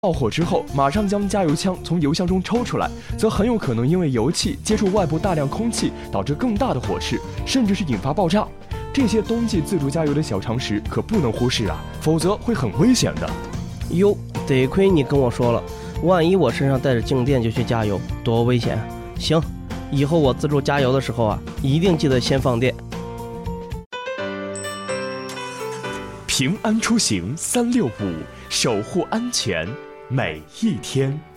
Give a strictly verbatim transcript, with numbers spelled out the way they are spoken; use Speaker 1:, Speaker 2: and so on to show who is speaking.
Speaker 1: 爆火之后，马上将加油枪从油箱中抽出来，则很有可能因为油气接触外部大量空气，导致更大的火势，甚至是引发爆炸。这些冬季自助加油的小常识可不能忽视啊，否则会很危险的。
Speaker 2: 哟，得亏你跟我说了，万一我身上带着静电就去加油，多危险啊！行，以后我自助加油的时候啊，一定记得先放电。
Speaker 1: 平安出行三六五，守护安全每一天。